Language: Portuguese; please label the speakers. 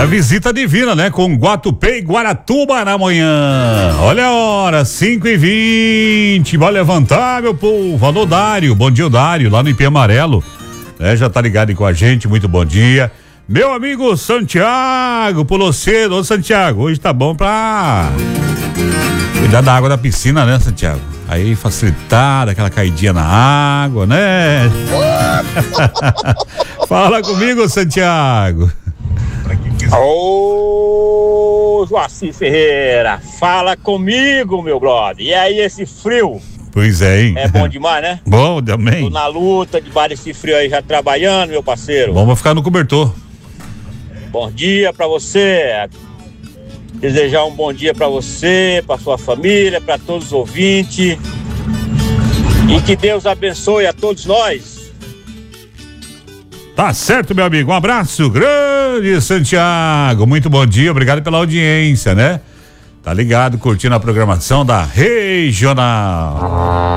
Speaker 1: a visita divina, né? Com Guatupê e Guaratuba na manhã. Olha a hora, 5h20. Vai levantar, meu povo. Alô, Dário. Bom dia, Dário, lá no Ipê Amarelo. Já tá ligado aí com a gente. Muito bom dia. Meu amigo Santiago, pulou cedo. Ô, Santiago, hoje tá bom pra cuidar da água da piscina, né, Santiago? Aí facilitar aquela caidinha na água, né? Fala comigo, Santiago.
Speaker 2: Ô, Joaci Ferreira, fala comigo, meu brother. E aí, esse frio?
Speaker 1: Pois é, hein?
Speaker 2: É bom demais, né?
Speaker 1: Bom também.
Speaker 2: Tô na luta, debaixo desse frio aí, já trabalhando, meu parceiro.
Speaker 1: Vamos ficar no cobertor.
Speaker 2: Bom dia pra você. Desejar um bom dia pra você, pra sua família, pra todos os ouvintes. E que Deus abençoe a todos nós.
Speaker 1: Tá certo, meu amigo. Um abraço grande, Santiago. Muito bom dia, obrigado pela audiência, né? Tá ligado, curtindo a programação da Regional.